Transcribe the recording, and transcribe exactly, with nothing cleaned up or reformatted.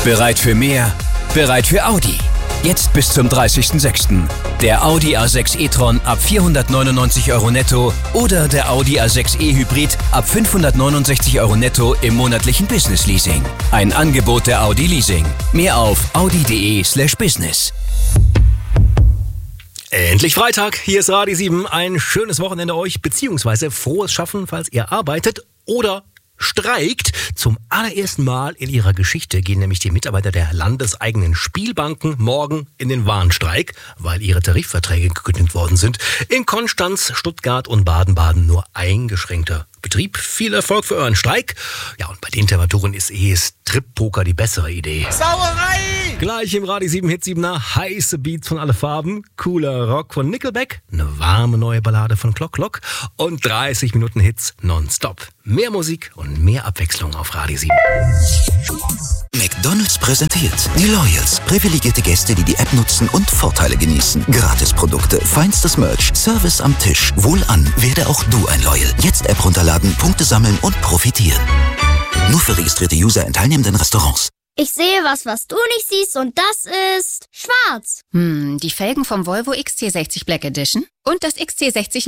Bereit für mehr? Bereit für Audi. Jetzt bis zum dreißigsten sechsten Der Audi A sechs e-tron ab vierhundertneunundneunzig Euro netto oder der Audi A sechs e Hybrid ab fünfhundertneunundsechzig Euro netto im monatlichen Business Leasing. Ein Angebot der Audi Leasing. Mehr auf audi.de slash business. Endlich Freitag, hier ist Radio sieben. Ein schönes Wochenende euch, beziehungsweise frohes Schaffen, falls ihr arbeitet oder streikt. Zum allerersten Mal in ihrer Geschichte gehen nämlich die Mitarbeiter der landeseigenen Spielbanken morgen in den Warnstreik, weil ihre Tarifverträge gekündigt worden sind. In Konstanz, Stuttgart und Baden-Baden nur eingeschränkter Betrieb. Viel Erfolg für euren Streik. Ja, und bei den Temperaturen ist eh Strip-Poker die bessere Idee. Sauerei! Gleich im Radio sieben Hit siebener heiße Beats von alle Farben, cooler Rock von Nickelback, eine warme neue Ballade von Clock Clock und dreißig Minuten Hits nonstop. Mehr Musik und mehr Abwechslung auf Radio sieben. McDonald's präsentiert die Loyals. Privilegierte Gäste, die die App nutzen und Vorteile genießen. Gratisprodukte, feinstes Merch, Service am Tisch. Wohlan, werde auch du ein Loyal. Jetzt App runterladen, Punkte sammeln und profitieren. Nur für registrierte User in teilnehmenden Restaurants. Ich sehe was, was du nicht siehst, und das ist schwarz. Hm, die Felgen vom Volvo X C sechzig Black Edition und das X C sechzig